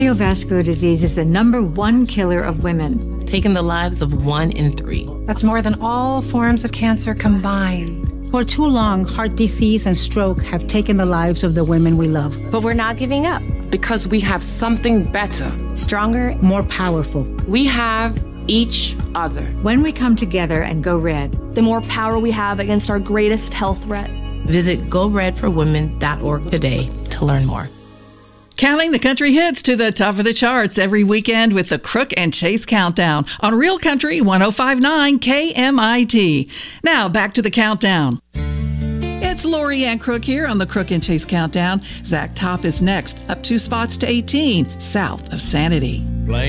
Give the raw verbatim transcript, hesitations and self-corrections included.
Cardiovascular disease is the number one killer of women, taking the lives of one in three. That's more than all forms of cancer combined. For too long, heart disease and stroke have taken the lives of the women we love. But we're not giving up. Because we have something better, stronger, more powerful. We have each other. When we come together and go red, the more power we have against our greatest health threat. Visit go red for women dot org today to learn more. Counting the country hits to the top of the charts every weekend with the Crook and Chase Countdown on Real Country one oh five point nine K M I T. Now back to the countdown. It's Lori Ann Crook here on the Crook and Chase Countdown. Zach Top is next, up two spots to eighteen, south of Sanity.